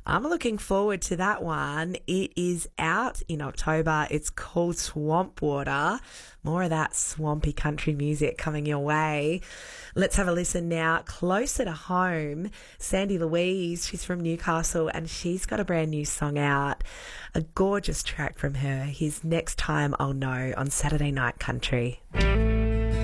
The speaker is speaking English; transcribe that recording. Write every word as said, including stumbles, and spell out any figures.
I'm looking forward to that one. It is out in October. It's called Swamp Water. More of that swampy country music coming your way. Let's have a listen now. Closer to home, Sandy Louise, she's from Newcastle and she's got a brand new song out. A gorgeous track from her. Here's Next Time I'll Know on Saturday Night Country.